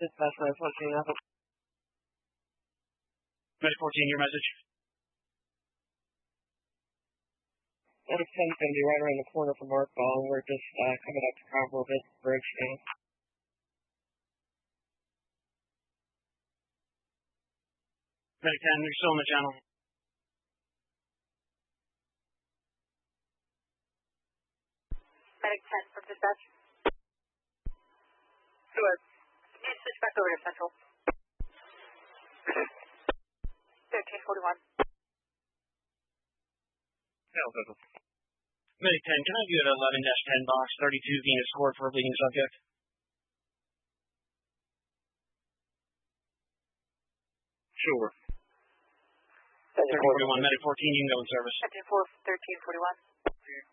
Dispatch 914, Apple. Medic 14, your message. Medic 10 is going to be right around the corner from Mark Ball, and we're just coming up to Copperville Bridge now. Medic 10, you're still on the channel. Medic 10 from dispatch. Sure. Can you switch back over to Central? 1341. Medic 10, can I have you at 11-10 box 32 being escorted for a bleeding subject? Sure. 1341, Medic 14, you can go in service. 1341.